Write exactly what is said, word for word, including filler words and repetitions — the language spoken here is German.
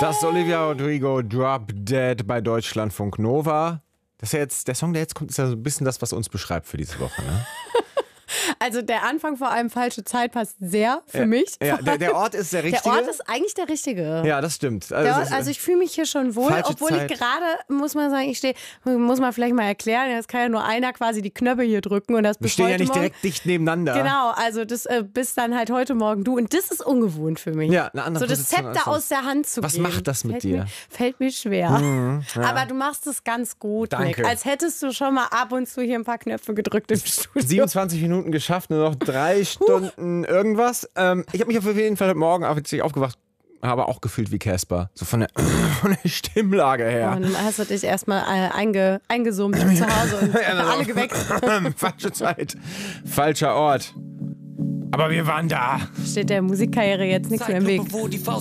Das ist Olivia Rodrigo, Drop Dead bei Deutschlandfunk Nova. Das ist ja jetzt, der Song, der jetzt kommt, ist ja so ein bisschen das, was uns beschreibt für diese Woche, ne? Also der Anfang vor allem falsche Zeit passt sehr für ja, mich. Ja, der, der Ort ist der richtige. Der Ort ist eigentlich der richtige. Ja, das stimmt. Also, also, Ort, also ich fühle mich hier schon wohl, obwohl Zeit. ich gerade, muss man sagen, ich stehe, muss man vielleicht mal erklären, es kann ja nur einer quasi die Knöpfe hier drücken. Und das Wir stehen ja nicht morgen, direkt dicht nebeneinander. Genau, also das äh, bist dann halt heute Morgen du. Und das ist ungewohnt für mich. Ja, eine andere So das Zepter aus der Hand zu Was geben. Was macht das mit fällt dir? Mir, fällt mir schwer. Mhm, ja. Aber du machst es ganz gut, Danke. Nick. Als hättest du schon mal ab und zu hier ein paar Knöpfe gedrückt im Studio. siebenundzwanzig Minuten geschafft, nur noch drei Stunden irgendwas. Ähm, ich habe mich auf jeden Fall heute Morgen, als ich aufgewacht habe, auch gefühlt wie Casper. So von der, von der Stimmlage her. Und dann hast du dich erstmal äh, einge, eingesummt zu Hause und Ja, alle geweckt. Falsche Zeit, falscher Ort. Aber wir waren da. Steht der Musikkarriere jetzt nichts mehr im Weg. Wo die Faust